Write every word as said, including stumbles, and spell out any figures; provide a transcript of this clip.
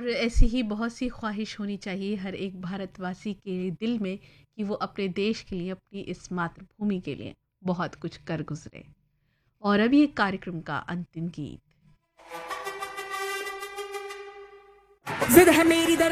और ऐसी ही बहुत सी ख्वाहिश होनी चाहिए हर एक भारतवासी के दिल में कि वो अपने देश के लिए, अपनी इस मातृभूमि के लिए बहुत कुछ कर गुजरे। और अभी एक कार्यक्रम का अंतिम गीत। जिद है मेरी दर